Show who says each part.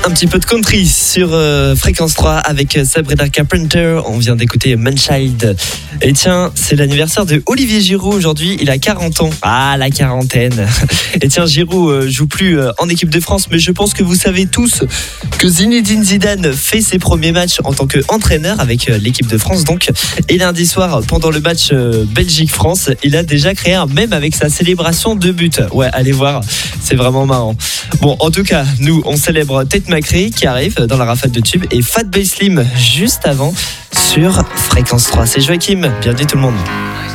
Speaker 1: Un petit peu de country sur Fréquence 3 avec Sabrina Carpenter. On vient d'écouter Manchild. Et tiens, c'est l'anniversaire de Olivier Giroud aujourd'hui. Il a 40 ans. Ah, la quarantaine. Et tiens, Giroud joue plus en équipe de France, mais je pense que vous savez tous que Zinedine Zidane fait ses premiers matchs en tant qu'entraîneur avec l'équipe de France. Donc, et lundi soir, pendant le match Belgique-France, il a déjà créé un mème avec sa célébration de but. Ouais, allez voir, c'est vraiment marrant. Bon, en tout cas, nous, on célèbre Tate McRae qui arrive dans la rafale de tubes et Fatboy Slim juste avant sur Fréquence 3. C'est Joachim, bienvenue tout le monde.